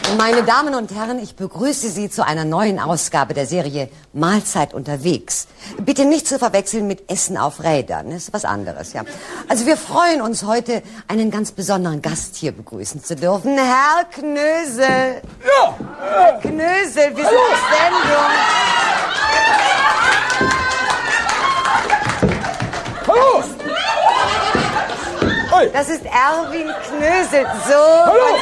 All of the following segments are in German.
Meine Damen und Herren, ich begrüße Sie zu einer neuen Ausgabe der Serie Mahlzeit unterwegs. Bitte nicht zu verwechseln mit Essen auf Rädern, das ist was anderes, ja. Also wir freuen uns heute, einen ganz besonderen Gast hier begrüßen zu dürfen, Herr Knösel. Ja! Herr Knösel, wir sind auf Sendung. Hallo! Das ist Erwin Knösel. Hallo!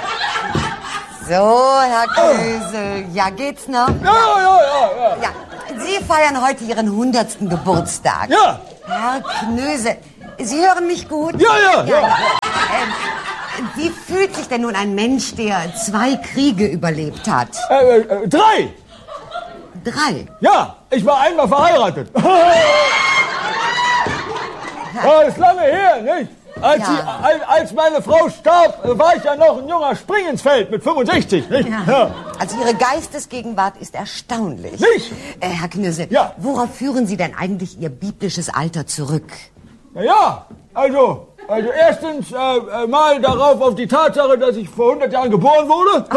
So, Herr Knösel, ja, geht's noch? Ja. Ja, Sie feiern heute Ihren 100. Geburtstag. Ja! Herr Knösel, Sie hören mich gut? Ja. Wie fühlt sich denn nun ein Mensch, der 2 Kriege überlebt hat? 3! 3? Ja, ich war einmal verheiratet. Das ist lange her, nicht? Als meine Frau starb, war ich ja noch ein junger Spring ins Feld mit 65, nicht? Ja. Also Ihre Geistesgegenwart ist erstaunlich. Nicht? Herr Knösel, Ja. worauf führen Sie denn eigentlich Ihr biblisches Alter zurück? Ja, also erstens mal darauf auf die Tatsache, dass ich vor 100 Jahren geboren wurde.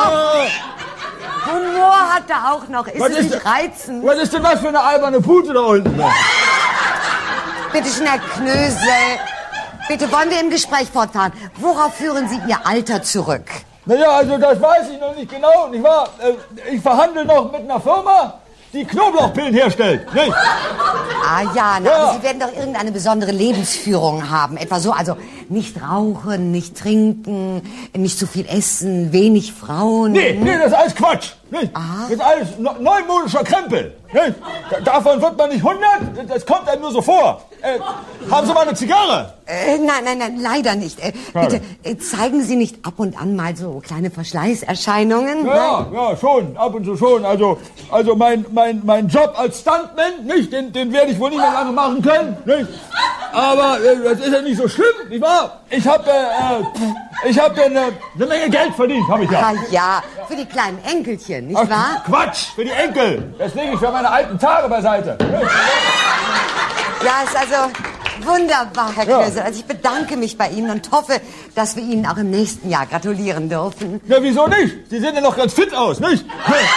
Humor hat er auch noch. Ist es nicht reizend? Was ist denn das für eine alberne Pute da unten? Bitte schön, Herr Knösel. Bitte, wollen wir im Gespräch fortfahren? Worauf führen Sie Ihr Alter zurück? Naja, also das weiß ich noch nicht genau, nicht wahr? Ich verhandle noch mit einer Firma, die Knoblauchpillen herstellt, nicht? Ah ja, Ja. aber Sie werden doch irgendeine besondere Lebensführung haben. Etwa so, also nicht rauchen, nicht trinken, nicht zu viel essen, wenig Frauen. Nee, das ist alles Quatsch, nicht? Aha. Das ist alles neumodischer Krempel, nicht? Davon wird man nicht 100, das kommt einem nur so vor. Haben Sie mal eine Zigarre? Nein, leider nicht. Bitte, zeigen Sie nicht ab und an mal so kleine Verschleißerscheinungen? Ja, schon, ab und zu schon. Also mein Job als Stuntman, nicht? Den werde ich wohl nicht mehr lange machen können, nicht? Aber das ist ja nicht so schlimm, nicht wahr? Ich habe eine Menge Geld verdient, habe ich ja. Ah ja, für die kleinen Enkelchen, nicht wahr? Quatsch, für die Enkel. Das lege ich für meine alten Tage beiseite. Ja, ist also wunderbar, Herr Knösel. Also ich bedanke mich bei Ihnen und hoffe, dass wir Ihnen auch im nächsten Jahr gratulieren dürfen. Ja, wieso nicht? Sie sehen ja noch ganz fit aus, nicht?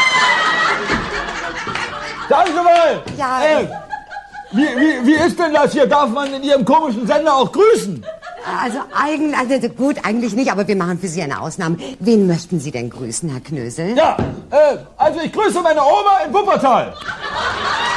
Sagen Sie mal! Ja. Wie ist denn das hier? Darf man in Ihrem komischen Sender auch grüßen? Also eigentlich nicht, aber wir machen für Sie eine Ausnahme. Wen möchten Sie denn grüßen, Herr Knösel? Ja, also ich grüße meine Oma in Wuppertal.